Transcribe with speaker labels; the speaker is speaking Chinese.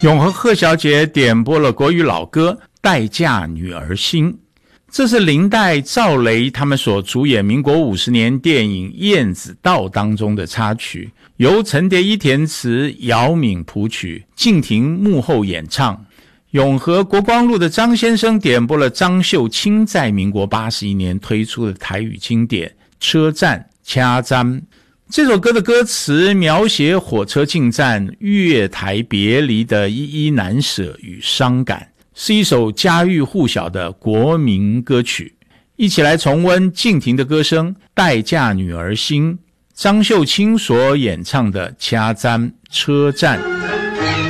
Speaker 1: 永和贺小姐点播了国语老歌《待嫁女儿心》，这是林黛、赵雷他们所主演民国50年电影《燕子道》当中的插曲，由陈蝶衣填词，姚敏谱曲，敬亭幕后演唱。永和国光路的张先生点播了张秀清在民国81年推出的台语经典《车站掐砧》。这首歌的歌词描写火车进站、月台别离的依依难舍与伤感，是一首家喻户晓的国民歌曲。一起来重温敬亭的歌声《待嫁女儿心》，张秀清所演唱的《掐砧车站》。